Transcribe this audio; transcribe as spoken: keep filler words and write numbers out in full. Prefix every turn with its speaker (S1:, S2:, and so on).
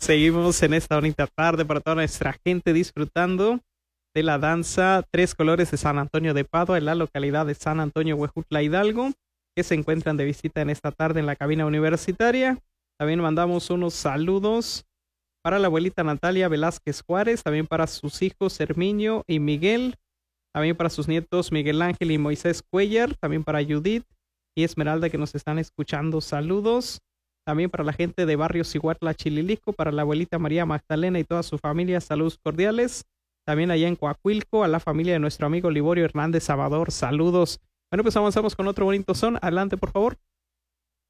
S1: Seguimos en esta bonita tarde para toda nuestra gente disfrutando de la danza Tres Colores de San Antonio de Padua en la localidad de San Antonio, Huejutla, Hidalgo, que se encuentran de visita en esta tarde en la cabina universitaria. También mandamos unos saludos para la abuelita Natalia Velázquez Juárez, también para sus hijos Herminio y Miguel, también para sus nietos Miguel Ángel y Moisés Cuellar, también para Judith y Esmeralda que nos están escuchando. Saludos. También para la gente de Barrio Cihuatla, Chililico, para la abuelita María Magdalena y toda su familia, saludos cordiales. También allá en Coahuilco, a la familia de nuestro amigo Liborio Hernández Amador, saludos. Bueno, pues avanzamos con otro bonito son. Adelante, por favor.